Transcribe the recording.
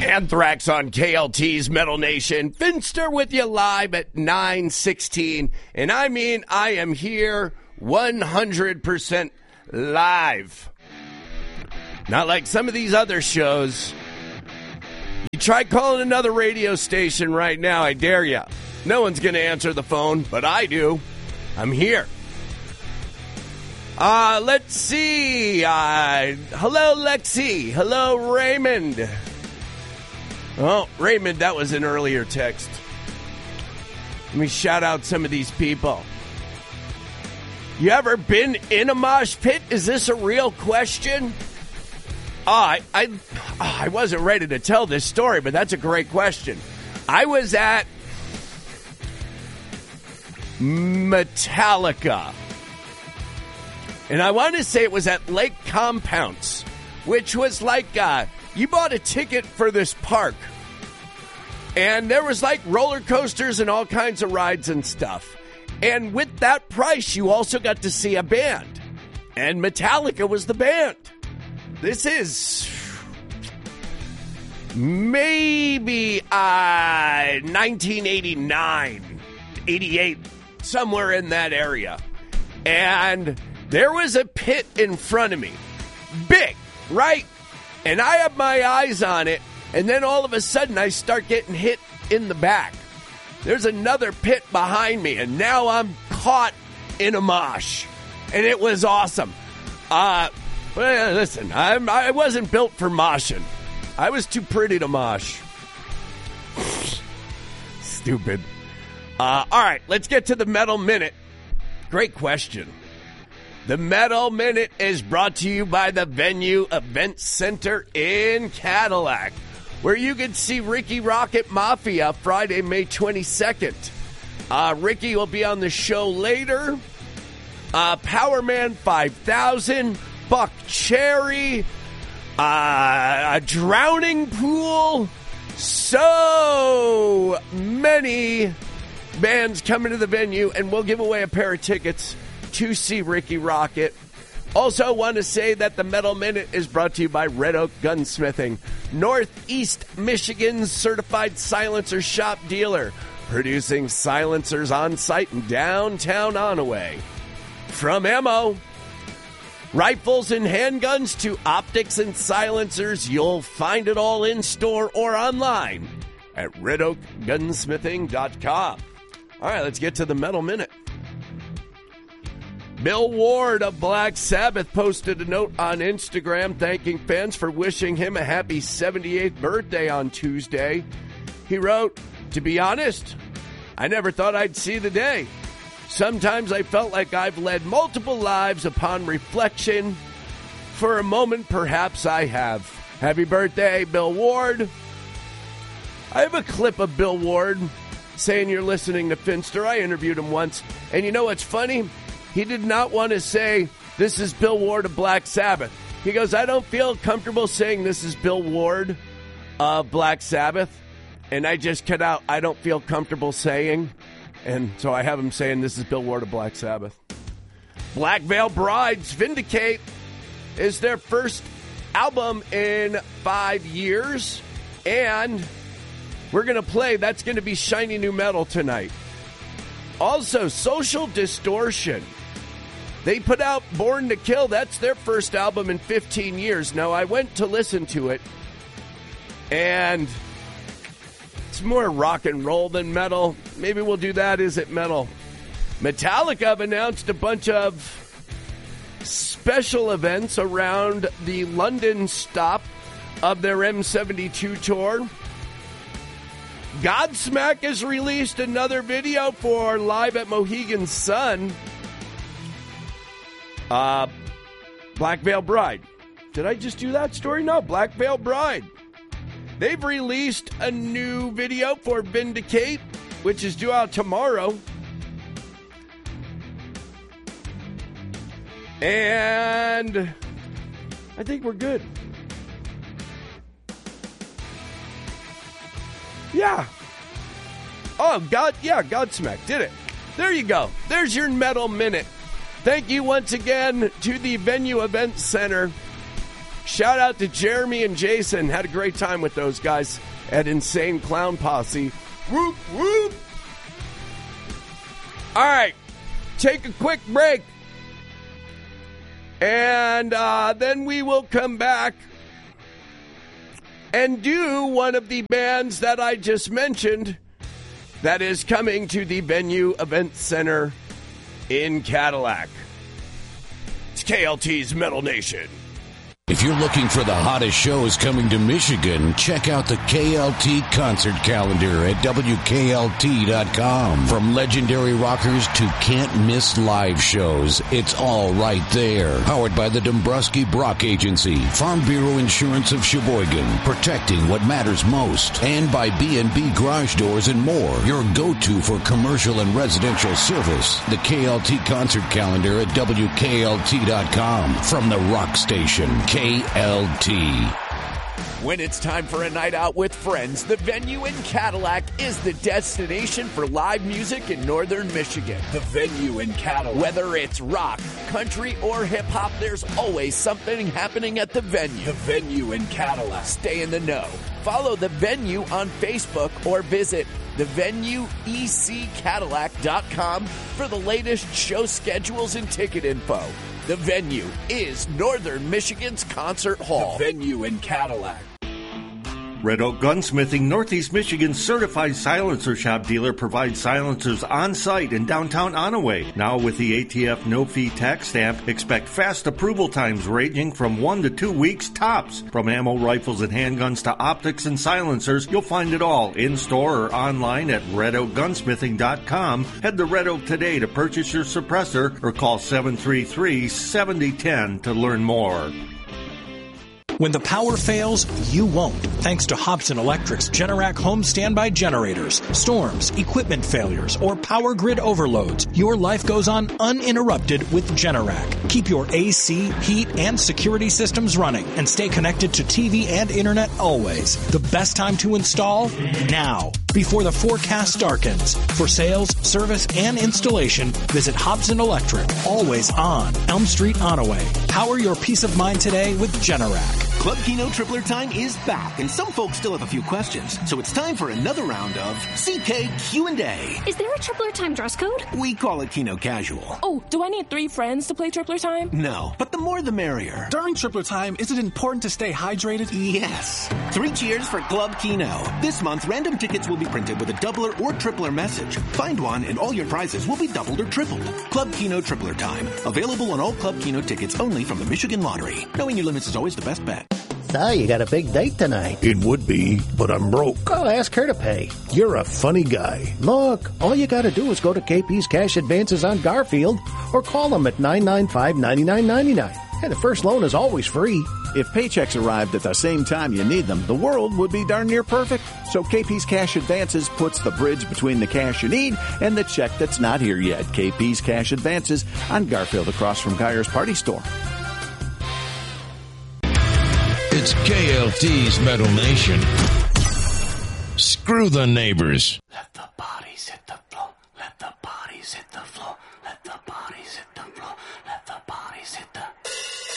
Anthrax on KLT's Metal Nation. Finster with you live at 9:16. And I mean, I am here 100% live. Not like some of these other shows. You try calling another radio station right now, I dare ya. No one's going to answer the phone, but I do. I'm here. Let's see. Hello, Lexi. Hello, Raymond. Oh, Raymond, that was an earlier text. Let me shout out some of these people. You ever been in a mosh pit? Is this a real question? I wasn't ready to tell this story, but that's a great question. I was at Metallica. And I want to say it was at Lake Compounce, which was like, you bought a ticket for this park. And there was like roller coasters and all kinds of rides and stuff. And with that price, you also got to see a band. And Metallica was the band. This is maybe 1989, 88, somewhere in that area. And there was a pit in front of me. Big, right? And I have my eyes on it. And then all of a sudden, I start getting hit in the back. There's another pit behind me. And now I'm caught in a mosh. And it was awesome. Well, listen, I wasn't built for moshing. I was too pretty to mosh. Stupid. All right, let's get to the Metal Minute. Great question. The Metal Minute is brought to you by the Venue Event Center in Cadillac, where you can see Ricky Rocket Mafia Friday, May 22nd. Ricky will be on the show later. Powerman 5000, Buck Cherry, a drowning pool. So many bands coming to the venue, and we'll give away a pair of tickets to see Ricky Rocket. Also want to say that the Metal Minute is brought to you by Red Oak Gunsmithing, Northeast Michigan's certified silencer shop dealer, producing silencers on site in downtown Onaway. From ammo, rifles and handguns to optics and silencers, you'll find it all in store or online at redoakgunsmithing.com. All right, let's get to the Metal Minute. Bill Ward of Black Sabbath posted a note on Instagram thanking fans for wishing him a happy 78th birthday on Tuesday. He wrote, "To be honest, I never thought I'd see the day. Sometimes I felt like I've led multiple lives upon reflection. For a moment, perhaps I have. Happy birthday, Bill Ward." I have a clip of Bill Ward saying you're listening to Finster. I interviewed him once. And you know what's funny? He did not want to say, "This is Bill Ward of Black Sabbath." He goes, "I don't feel comfortable saying this is Bill Ward of Black Sabbath." And I just cut out, "I don't feel comfortable saying." And so I have him saying, "This is Bill Ward of Black Sabbath." Black Veil Brides Vindicate is their first album in 5 years. And we're going to play, that's going to be Shiny New Metal tonight. Also, Social Distortion. They put out Born to Kill. That's their first album in 15 years. Now, I went to listen to it, and it's more rock and roll than metal. Maybe we'll do that. Is it metal? Metallica have announced a bunch of special events around the London stop of their M72 tour. Godsmack has released another video for Live at Mohegan Sun. Black Veil Bride. Did I just do that story? No, Black Veil Bride. They've released a new video for Vindicate, which is due out tomorrow. And I think we're good. Yeah. Oh, God, yeah, Godsmack did it. There you go. There's your Metal Minute. Thank you once again to the Venue Event Center Shout out to Jeremy and Jason. Had a great time with those guys at Insane Clown Posse. Whoop, whoop. All right, take a quick break. And then we will come back and do one of the bands that I just mentioned that is coming to the Venue Event Center in Cadillac. It's KLT's Metal Nation. If you're looking for the hottest shows coming to Michigan, check out the KLT concert calendar at WKLT.com. From legendary rockers to can't-miss live shows, it's all right there. Powered by the Dombrowski Brock Agency, Farm Bureau Insurance of Sheboygan, protecting what matters most. And by B&B Garage Doors and more, your go-to for commercial and residential service. The KLT concert calendar at WKLT.com. From the Rock Station, KLT. When it's time for a night out with friends, the Venue in Cadillac is the destination for live music in northern Michigan. The Venue in Cadillac. Whether it's rock, country, or hip-hop, there's always something happening at the Venue. The Venue in Cadillac. Stay in the know. Follow the Venue on Facebook or visit thevenueeccadillac.com for the latest show schedules and ticket info. The Venue is Northern Michigan's concert hall. The Venue in Cadillac. Red Oak Gunsmithing, Northeast Michigan's certified silencer shop dealer, provides silencers on site in downtown Onaway. Now with the ATF no-fee tax stamp, expect fast approval times ranging from 1 to 2 weeks tops. From ammo, rifles, and handguns to optics and silencers, you'll find it all in-store or online at RedOakGunsmithing.com. Head to Red Oak today to purchase your suppressor or call 733-7010 to learn more. When the power fails, you won't. Thanks to Hobson Electric's Generac home standby generators, storms, equipment failures, or power grid overloads, your life goes on uninterrupted with Generac. Keep your AC, heat, and security systems running and stay connected to TV and internet always. The best time to install? Now, before the forecast darkens. For sales, service, and installation, visit Hobson Electric, always on Elm Street, Onaway. Power your peace of mind today with Generac. Club Keno Tripler Time is back, and some folks still have a few questions. So it's time for another round of CK Q&A. Is there a Tripler Time dress code? We call it Keno Casual. Oh, do I need 3 friends to play Tripler Time? No, but the more the merrier. During Tripler Time, is it important to stay hydrated? Yes. 3 cheers for Club Keno. This month, random tickets will be printed with a doubler or tripler message. Find one, and all your prizes will be doubled or tripled. Club Keno Tripler Time. Available on all Club Keno tickets only from the Michigan Lottery. Knowing your limits is always the best bet. So, you got a big date tonight. It would be, but I'm broke. Well, ask her to pay. You're a funny guy. Look, all you got to do is go to KP's Cash Advances on Garfield or call them at 995-9999. And the first loan is always free. If paychecks arrived at the same time you need them, the world would be darn near perfect. So KP's Cash Advances puts the bridge between the cash you need and the check that's not here yet. KP's Cash Advances on Garfield across from Geyer's Party Store. It's KLT's Metal Nation. Screw the neighbors. Let the bodies hit the floor. Let the bodies hit the floor. Let the bodies hit the floor.